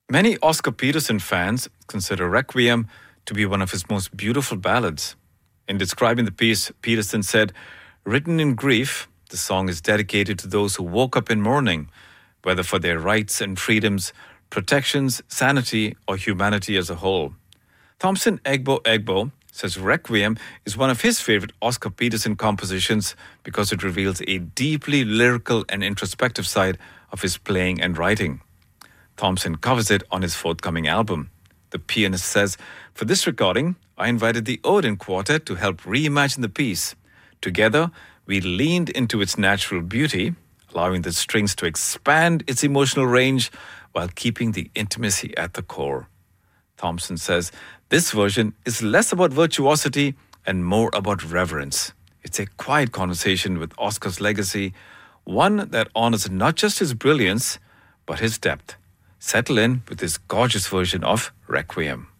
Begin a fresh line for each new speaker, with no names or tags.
Many Oscar Peterson fans consider Requiem to be one of his most beautiful ballads. In describing the piece, Peterson said, "Written in grief, the song is dedicated to those who woke up in mourning, whether for their rights and freedoms, protections, sanity, or humanity as a whole." Thompson Egbo says Requiem is one of his favorite Oscar Peterson compositions because it reveals a deeply lyrical and introspective side of his playing and writing. Thompson covers it on his forthcoming album. The pianist says, "For this recording, I invited the Odin Quartet to help reimagine the piece. Together, we leaned into its natural beauty, allowing the strings to expand its emotional range while keeping the intimacy at the core." Thompson says, "This version is less about virtuosity and more about reverence. It's a quiet conversation with Oscar's legacy, one that honors not just his brilliance, but his depth. Settle in with this gorgeous version of Requiem."